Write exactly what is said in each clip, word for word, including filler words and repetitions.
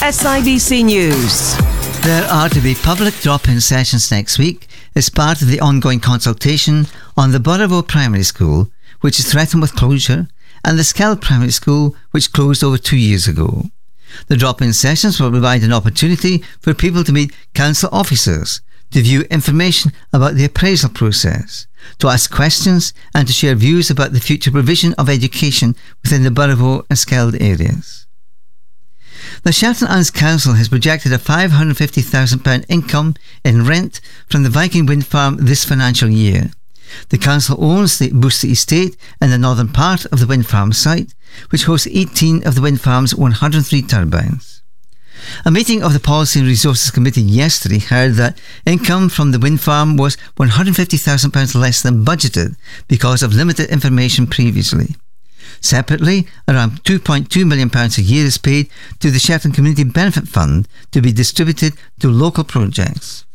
S I B C News. There are to be public drop-in sessions next week as part of the ongoing consultation on the Burrowville Primary School, which is threatened with closure, and the Skeld Primary School, which closed over two years ago. The drop-in sessions will provide an opportunity for people to meet council officers, to view information about the appraisal process, to ask questions and to share views about the future provision of education within the Burrowville and Skeld areas. The Shetland Islands Council has projected a five hundred fifty thousand pounds income in rent from the Viking Wind Farm this financial year. The council owns the Boosty Estate in the northern part of the wind farm site, which hosts eighteen of the wind farm's one hundred three turbines. A meeting of the Policy and Resources Committee yesterday heard that income from the wind farm was one hundred fifty thousand pounds less than budgeted because of limited information previously. Separately, around two point two million pounds a year is paid to the Shetland Community Benefit Fund to be distributed to local projects.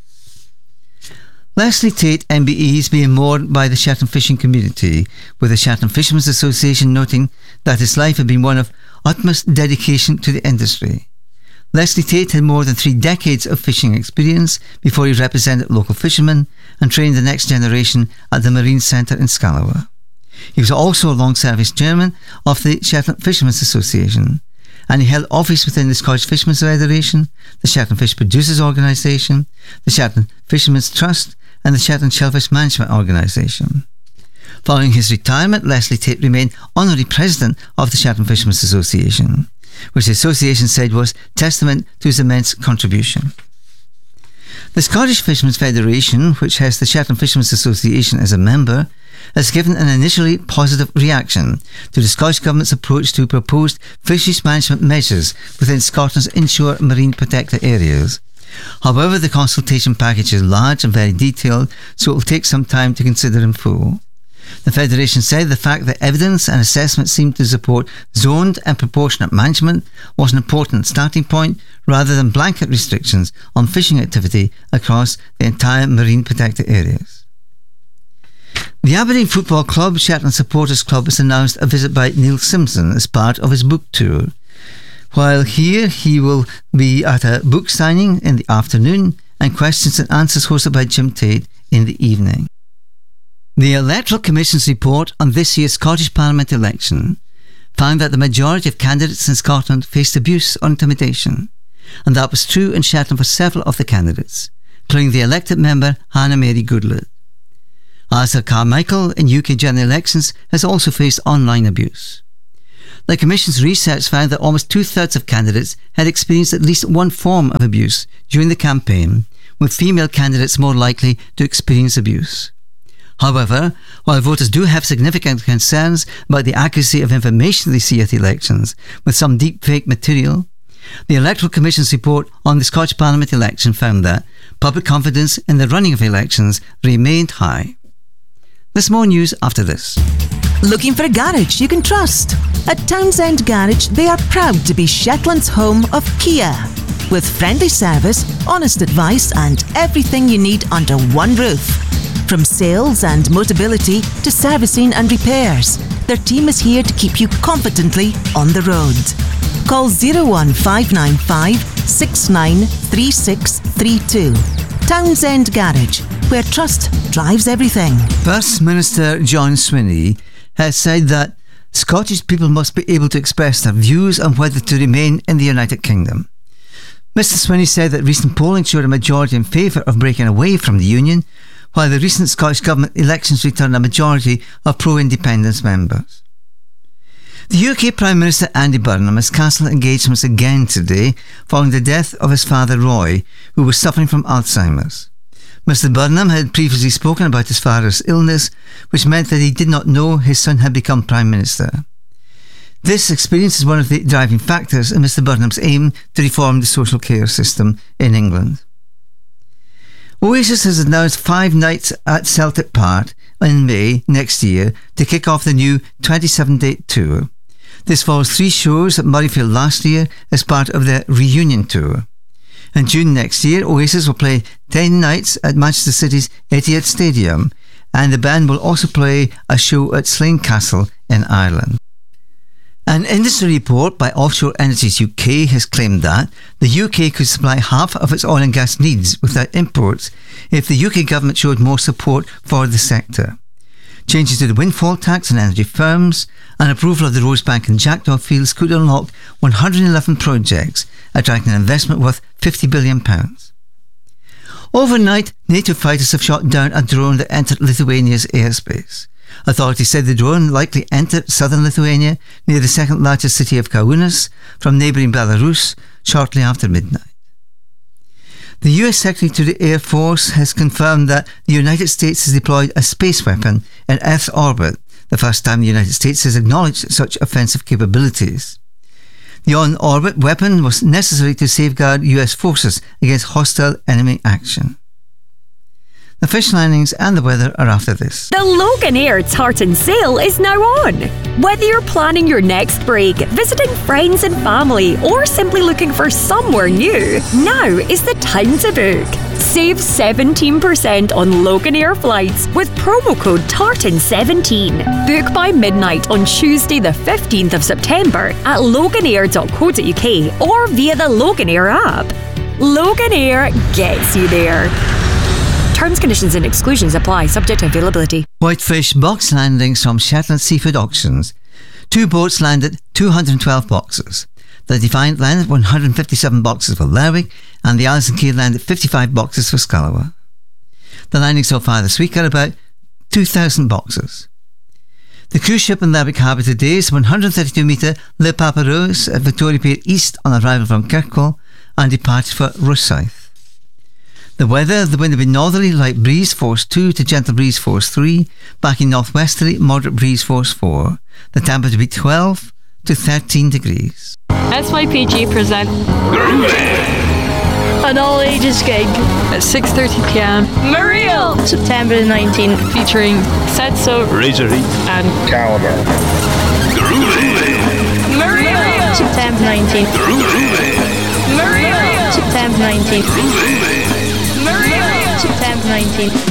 Leslie Tate M B E is being mourned by the Shetland fishing community, with the Shetland Fishermen's Association noting that his life had been one of utmost dedication to the industry. Leslie Tate had more than three decades of fishing experience before he represented local fishermen and trained the next generation at the Marine Centre in Scalawa. He was also a long-service chairman of the Shetland Fishermen's Association, and he held office within the Scottish Fishermen's Federation, the Shetland Fish Producers Organisation, the Shetland Fishermen's Trust, and the Shetland Shellfish Management Organisation. Following his retirement, Leslie Tate remained honorary president of the Shetland Fishermen's Association, which the association said was testament to his immense contribution. The Scottish Fishermen's Federation, which has the Shetland Fishermen's Association as a member, has given an initially positive reaction to the Scottish Government's approach to proposed fisheries management measures within Scotland's inshore marine protected areas. However, the consultation package is large and very detailed, so it will take some time to consider in full. The Federation said the fact that evidence and assessment seemed to support zoned and proportionate management was an important starting point rather than blanket restrictions on fishing activity across the entire marine protected areas. The Aberdeen Football Club Shetland Supporters Club has announced a visit by Neil Simpson as part of his book tour. While here, he will be at a book signing in the afternoon and questions and answers hosted by Jim Tate in the evening. The Electoral Commission's report on this year's Scottish Parliament election found that the majority of candidates in Scotland faced abuse or intimidation, and that was true in Shetland for several of the candidates, including the elected member Hannah Mary Goodlett. Alistair Carmichael in U K general elections has also faced online abuse. The Commission's research found that almost two-thirds of candidates had experienced at least one form of abuse during the campaign, with female candidates more likely to experience abuse. However, while voters do have significant concerns about the accuracy of information they see at elections, with some deep-fake material, the Electoral Commission's report on the Scottish Parliament election found that public confidence in the running of elections remained high. There's more news after this. Looking for a garage you can trust? At Townsend Garage, they are proud to be Shetland's home of Kia. With friendly service, honest advice and everything you need under one roof. From sales and Motability to servicing and repairs, their team is here to keep you confidently on the road. Call zero one five nine five six nine three six three two. Townsend Garage, where trust drives everything. First Minister John Swinney has said that Scottish people must be able to express their views on whether to remain in the United Kingdom. Mister Swinney said that recent polling showed a majority in favour of breaking away from the Union, while the recent Scottish Government elections returned a majority of pro-independence members. The U K Prime Minister Andy Burnham has cancelled engagements again today following the death of his father Roy, who was suffering from Alzheimer's. Mister Burnham had previously spoken about his father's illness, which meant that he did not know his son had become Prime Minister. This experience is one of the driving factors in Mister Burnham's aim to reform the social care system in England. Oasis has announced five nights at Celtic Park in May next year to kick off the new twenty-seven date tour. This follows three shows at Murrayfield last year as part of their reunion tour. In June next year, Oasis will play ten nights at Manchester City's Etihad Stadium, and the band will also play a show at Slane Castle in Ireland. An industry report by Offshore Energies U K has claimed that the U K could supply half of its oil and gas needs without imports if the U K government showed more support for the sector. Changes to the windfall tax on energy firms and approval of the Rosebank and Jackdaw fields could unlock one hundred eleven projects, attracting an investment worth fifty billion pounds. Overnight, NATO fighters have shot down a drone that entered Lithuania's airspace. Authorities said the drone likely entered southern Lithuania near the second largest city of Kaunas from neighbouring Belarus shortly after midnight. The U S Secretary to the Air Force has confirmed that the United States has deployed a space weapon in Earth's orbit, the first time the United States has acknowledged such offensive capabilities. The on-orbit weapon was necessary to safeguard U S forces against hostile enemy action. The fish landings and the weather are after this. The Loganair Tartan Sale is now on. Whether you're planning your next break, visiting friends and family, or simply looking for somewhere new, now is the time to book. Save seventeen percent on Loganair flights with promo code Tartan seventeen. Book by midnight on Tuesday the fifteenth of September at loganair dot co dot uk or via the Loganair app. Loganair gets you there. Terms, conditions and exclusions apply, subject to availability. Whitefish box landings from Shetland Seafood Auctions. Two boats landed two hundred twelve boxes. The Defiant landed one hundred fifty-seven boxes for Lerwick and the Alison Key landed fifty-five boxes for Scalawa. The landings so far this week are about two thousand boxes. The cruise ship in Lerwick Harbour today is one hundred thirty-two metre Le Papa Rose at Victoria Pier East on arrival from Kirkwall and departure for Rosyth. The weather, the wind will be northerly, light breeze force two to gentle breeze force three, backing northwesterly, moderate breeze force four. The temperature will be twelve to thirteen degrees. S Y P G present an all ages gig at six thirty p m. Muriel, September the nineteenth, featuring Setso, Razorheat, and Caliber. Muriel, September nineteenth, Muriel, September nineteenth, Muriel, September nineteenth.